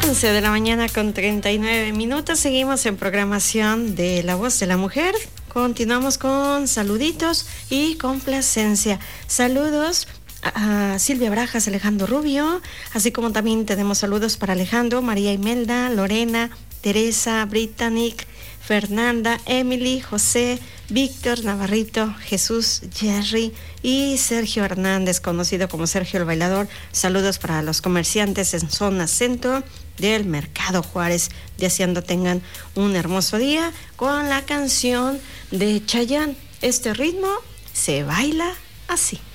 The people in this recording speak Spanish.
11 de la mañana con 39 minutos. Seguimos en programación de La Voz de la Mujer. Continuamos con saluditos y complacencia. Saludos a Silvia Brajas, Alejandro Rubio, así como también tenemos saludos para Alejandro, María Imelda, Lorena, Teresa, Brittanic, Fernanda, Emily, José, Víctor, Navarrito, Jesús, Jerry y Sergio Hernández, conocido como Sergio el Bailador. Saludos para los comerciantes en zona centro del Mercado Juárez. Deseando tengan un hermoso día con la canción de Chayanne. Este ritmo se baila así.